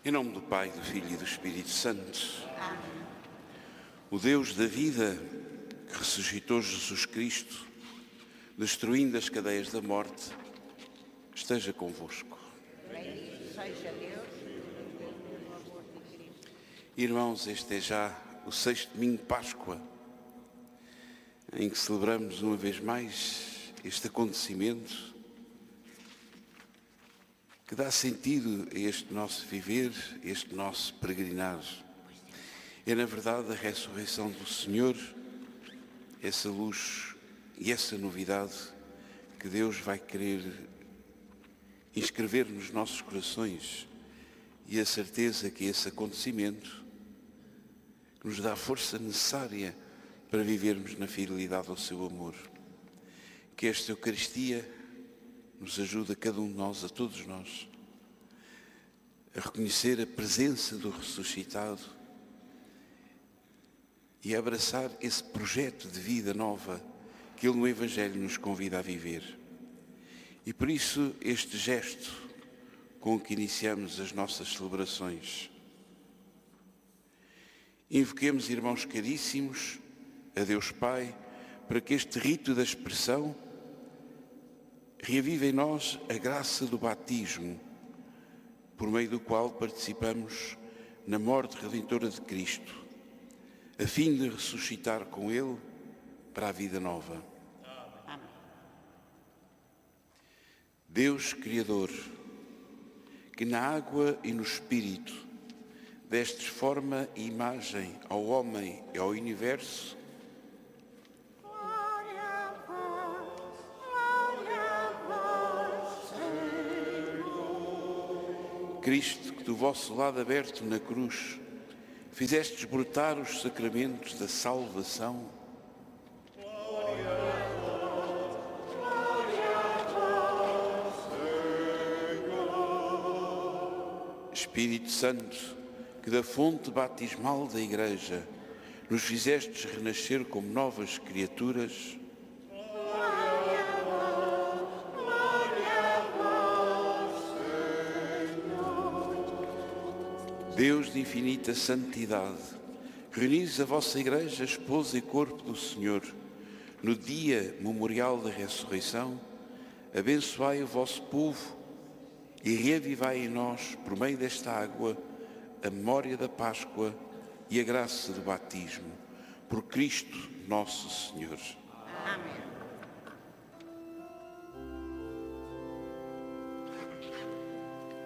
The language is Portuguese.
Em nome do Pai, do Filho e do Espírito Santo. Amém. O Deus da vida, que ressuscitou Jesus Cristo, destruindo as cadeias da morte, esteja convosco. Bendito seja Deus. Irmãos, este é já o 6º domingo de Páscoa, em que celebramos uma vez mais este acontecimento que dá sentido a este nosso viver, a este nosso peregrinar. É, na verdade, a ressurreição do Senhor, essa luz e essa novidade que Deus vai querer inscrever nos nossos corações, e a certeza que esse acontecimento nos dá a força necessária para vivermos na fidelidade ao seu amor. Que esta Eucaristia nos ajude, a cada um de nós, a todos nós, a reconhecer a presença do ressuscitado e a abraçar esse projeto de vida nova que Ele no Evangelho nos convida a viver. E por isso este gesto com que iniciamos as nossas celebrações. Invoquemos, irmãos caríssimos, a Deus Pai, para que este rito da expressão reavive em nós a graça do batismo, por meio do qual participamos na morte redentora de Cristo, a fim de ressuscitar com Ele para a vida nova. Amém. Deus Criador, que na água e no Espírito destes forma e imagem ao homem e ao universo, Cristo, que do vosso lado aberto na cruz fizestes brotar os sacramentos da salvação, Espírito Santo, que da fonte batismal da Igreja nos fizestes renascer como novas criaturas, Deus de infinita santidade, reunis a vossa Igreja, esposa e corpo do Senhor, no dia memorial da ressurreição, abençoai o vosso povo e reavivai em nós, por meio desta água, a memória da Páscoa e a graça do batismo, por Cristo nosso Senhor.